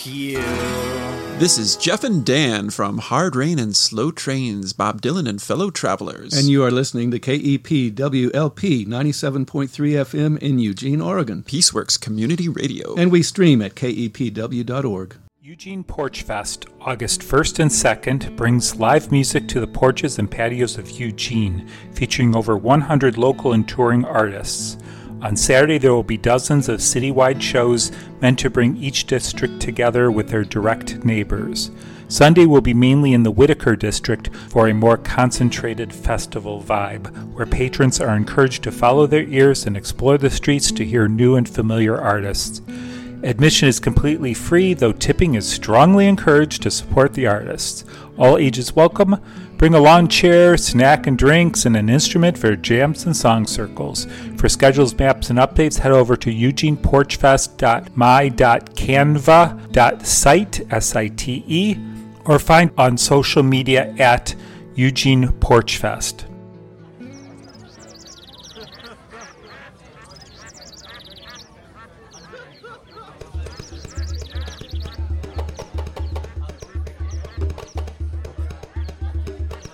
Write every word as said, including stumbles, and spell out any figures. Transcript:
you. This is Jeff and Dan from Hard Rain and Slow Trains, Bob Dylan and Fellow Travelers. And you are listening to K E P W L P ninety-seven point three F M in Eugene, Oregon. Peaceworks Community Radio. And we stream at K E P W dot org. Eugene Porch Fest, August first and second, brings live music to the porches and patios of Eugene, featuring over one hundred local and touring artists. On Saturday, there will be dozens of citywide shows meant to bring each district together with their direct neighbors. Sunday will be mainly in the Whitaker district for a more concentrated festival vibe, where patrons are encouraged to follow their ears and explore the streets to hear new and familiar artists. Admission is completely free, though tipping is strongly encouraged to support the artists. All ages welcome. Bring a lawn chair, snack and drinks, and an instrument for jams and song circles. For schedules, maps, and updates, head over to eugene porch fest dot my dot canva dot site, S I T E, or find on social media at Eugene Porch Fest.